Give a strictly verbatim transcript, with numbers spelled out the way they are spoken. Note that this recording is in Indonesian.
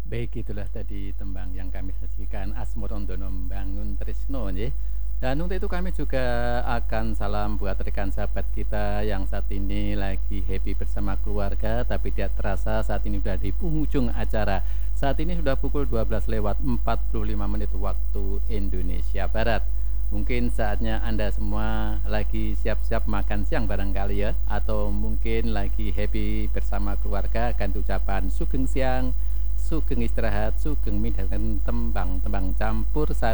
Baik, itulah tadi tembang yang kami sajikan, Asmorodono Mbangun Tresno nggih. Dan untuk itu kami juga akan salam buat rekan sahabat kita yang saat ini lagi happy bersama keluarga, tapi tidak terasa saat ini sudah di penghujung acara. Saat ini sudah pukul dua belas lewat empat puluh lima menit waktu Indonesia Barat. Mungkin saatnya Anda semua lagi siap-siap makan siang barangkali ya, atau mungkin lagi happy bersama keluarga, ganti ucapan sugeng siang, sugeng istirahat, sugeng midhangan tembang-tembang campur sari